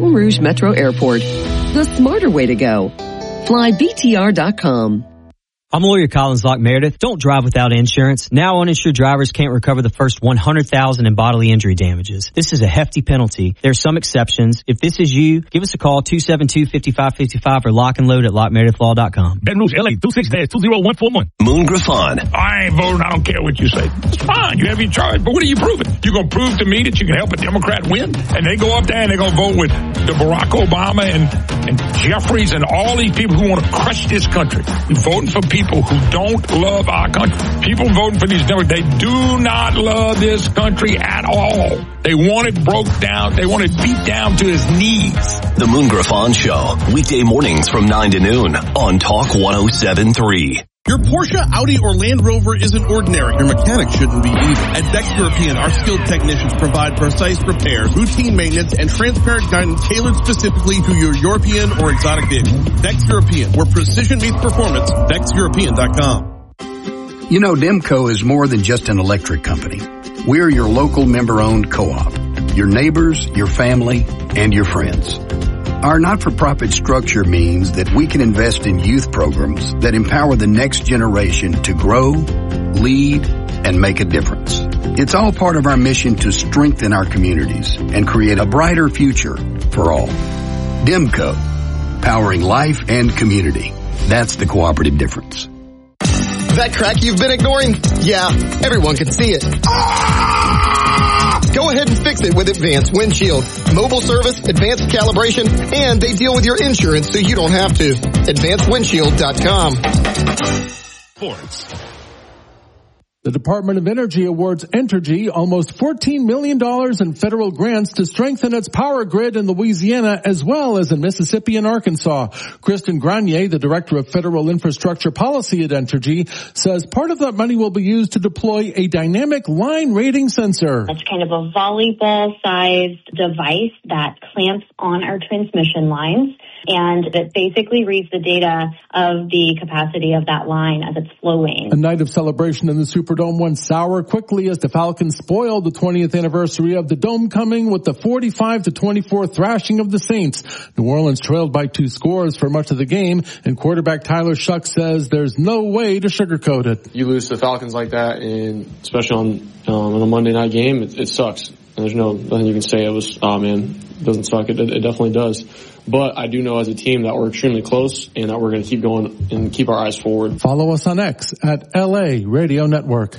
Baton Rouge Metro Airport. The smarter way to go. FlyBTR.com. I'm lawyer Collins Locke Meredith. Don't drive without insurance. Now uninsured drivers can't recover the first $100,000 in bodily injury damages. This is a hefty penalty. There are some exceptions. If this is you, give us a call 272-5555 or lock and load at lockmeredithlaw.com. Baton Rouge, LA, 26-20141. Moon Griffon. I ain't voting. I don't care what you say. It's fine. You have your charge. But what are you proving? You're going to prove to me that you can help a Democrat win? And they go up there and they're going to vote with the Barack Obama and Jeffries and all these people who want to crush this country. You're voting for people who don't love our country. People voting for these Democrats, they do not love this country at all. They want it broke down. They want it beat down to his knees. The Moon Griffon Show, weekday mornings from 9 to noon on Talk 107.3. Your Porsche, Audi, or Land Rover isn't ordinary. Your mechanic shouldn't be either. At Vex European, our skilled technicians provide precise repairs, routine maintenance, and transparent guidance tailored specifically to your European or exotic vehicle. Vex European, where precision meets performance. VexEuropean.com. You know, Demco is more than just an electric company. We're your local member-owned co-op. Your neighbors, your family, and your friends. Our not-for-profit structure means that we can invest in youth programs that empower the next generation to grow, lead, and make a difference. It's all part of our mission to strengthen our communities and create a brighter future for all. Demco, powering life and community. That's the cooperative difference. That crack you've been ignoring? Yeah, everyone can see it. Go ahead and fix it with Advanced Windshield. Mobile service, advanced calibration, and they deal with your insurance so you don't have to. AdvancedWindshield.com. Sports. The Department of Energy awards Entergy almost $14 million in federal grants to strengthen its power grid in Louisiana as well as in Mississippi and Arkansas. Kristen Granier, the Director of Federal Infrastructure Policy at Entergy, says part of that money will be used to deploy a dynamic line rating sensor. It's kind of a volleyball-sized device that clamps on our transmission lines, and it basically reads the data of the capacity of that line as it's flowing. A night of celebration in the Superdome went sour quickly as the Falcons spoiled the 20th anniversary of the Dome, coming with the 45-24 thrashing of the Saints. New Orleans trailed by 2 scores for much of the game, and quarterback Tyler Shuck says there's no way to sugarcoat it. You lose to the Falcons like that, and especially on a Monday night game, it sucks. And there's nothing you can say. It was, oh man, it doesn't suck. It definitely does. But I do know as a team that we're extremely close and that we're going to keep going and keep our eyes forward. Follow us on X at LA Radio Network.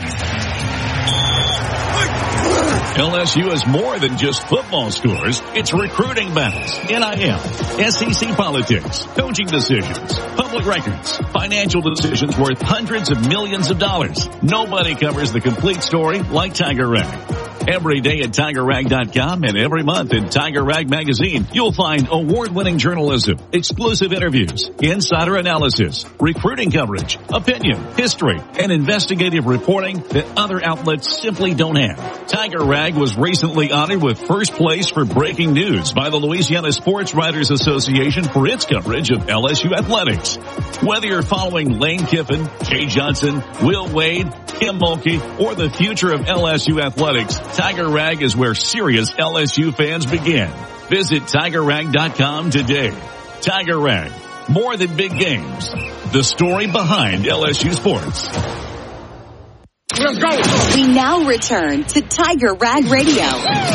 LSU is more than just football scores. It's recruiting battles, NIL, SEC politics, coaching decisions, public records, financial decisions worth hundreds of millions of dollars. Nobody covers the complete story like Tiger Rag. Every day at TigerRag.com and every month in Tiger Rag Magazine, you'll find award-winning journalism, exclusive interviews, insider analysis, recruiting coverage, opinion, history, and investigative reporting that other outlets simply don't have. Tiger Rag was recently honored with first place for breaking news by the Louisiana Sports Writers Association for its coverage of LSU athletics. Whether you're following Lane Kiffin, Jay Johnson, Will Wade, Kim Mulkey, or the future of LSU athletics, Tiger Rag is where serious LSU fans begin. Visit TigerRag.com today. Tiger Rag, more than big games. The story behind LSU sports. Let's go. We now return to Tiger Rag Radio.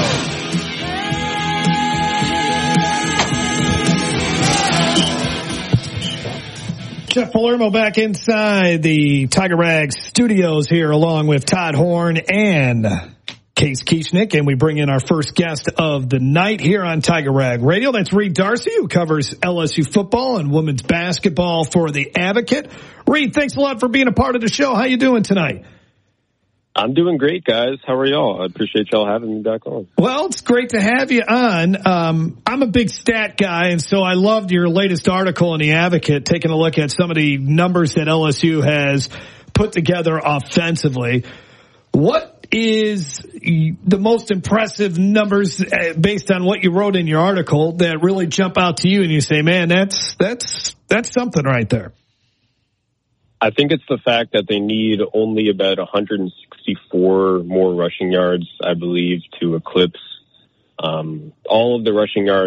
Jeff Palermo back inside the Tiger Rag studios here along with Todd Horn and Case Kieschnick, and we bring in our first guest of the night here on Tiger Rag Radio. That's Reed Darcy, who covers LSU football and women's basketball for The Advocate. Reed, thanks a lot for being a part of the show. How you doing tonight? I'm doing great, guys. How are y'all? I appreciate y'all having me back on. Well, it's great to have you on. I'm a big stat guy, and so I loved your latest article in The Advocate, taking a look at some of the numbers that LSU has put together offensively. What is the most impressive numbers based on what you wrote in your article that really jump out to you and you say, man, that's something right there? I think it's the fact that they need only about 164 more rushing yards, I believe, to eclipse all of the rushing yards